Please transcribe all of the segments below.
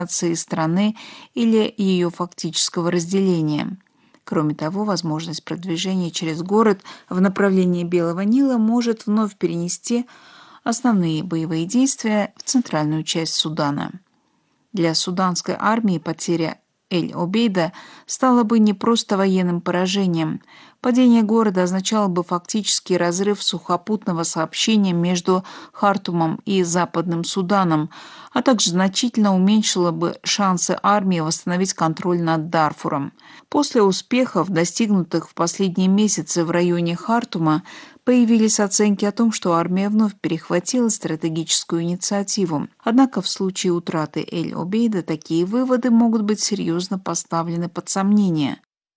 страны или ее фактического разделения. Кроме того, возможность продвижения через город в направлении Белого Нила может вновь перенести основные боевые действия в центральную часть Судана. Для суданской армии потеря Эль-Обейда стала бы не просто военным поражением. Падение города означало бы фактический разрыв сухопутного сообщения между Хартумом и Западным Суданом, а также значительно уменьшило бы шансы армии восстановить контроль над Дарфуром. После успехов, достигнутых в последние месяцы в районе Хартума, появились оценки о том, что армия вновь перехватила стратегическую инициативу. Однако в случае утраты Эль-Обейда такие выводы могут быть серьезно поставлены под сомнение.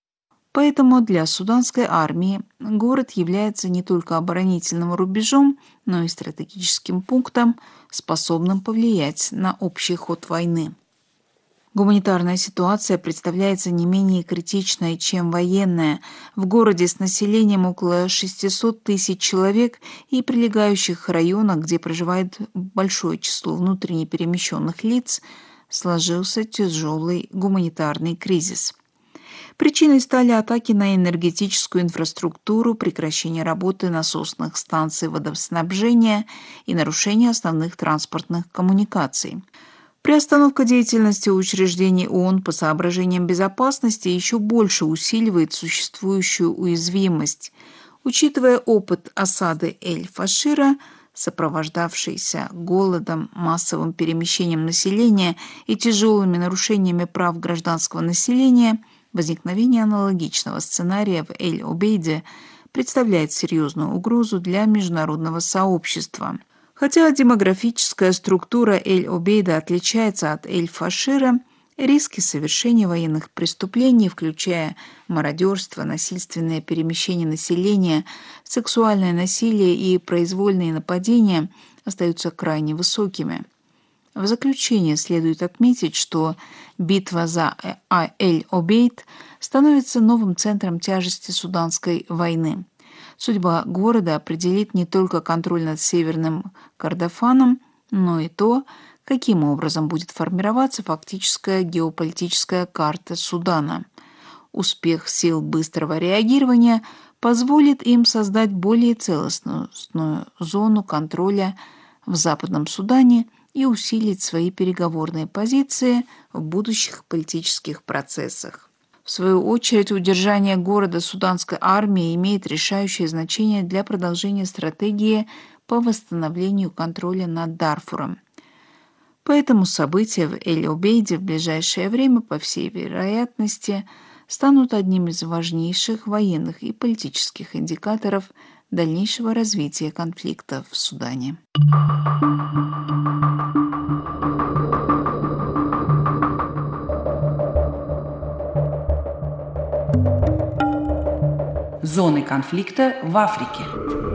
Поэтому для суданской армии город является не только оборонительным рубежом, но и стратегическим пунктом, способным повлиять на общий ход войны. Гуманитарная ситуация представляется не менее критичной, чем военная. В городе с населением около 600 тысяч человек и прилегающих районах, где проживает большое число внутренне перемещенных лиц, сложился тяжелый гуманитарный кризис. Причиной стали атаки на энергетическую инфраструктуру, прекращение работы насосных станций водоснабжения и нарушение основных транспортных коммуникаций. Приостановка деятельности учреждений ООН по соображениям безопасности еще больше усиливает существующую уязвимость. Учитывая опыт осады Эль-Фашира, сопровождавшийся голодом, массовым перемещением населения и тяжелыми нарушениями прав гражданского населения, возникновение аналогичного сценария в Эль-Обейде представляет серьезную угрозу для международного сообщества. Хотя демографическая структура Эль-Обейда отличается от Эль-Фашира, риски совершения военных преступлений, включая мародерство, насильственное перемещение населения, сексуальное насилие и произвольные нападения, остаются крайне высокими. В заключение следует отметить, что битва за Эль-Обейд становится новым центром тяжести суданской войны. Судьба города определит не только контроль над Северным Кордофаном, но и то, каким образом будет формироваться фактическая геополитическая карта Судана. Успех сил быстрого реагирования позволит им создать более целостную зону контроля в Западном Судане и усилить свои переговорные позиции в будущих политических процессах. В свою очередь, удержание города суданской армии имеет решающее значение для продолжения стратегии по восстановлению контроля над Дарфуром. Поэтому события в Эль-Обейде в ближайшее время, по всей вероятности, станут одним из важнейших военных и политических индикаторов дальнейшего развития конфликта в Судане. Зоны конфликта в Африке.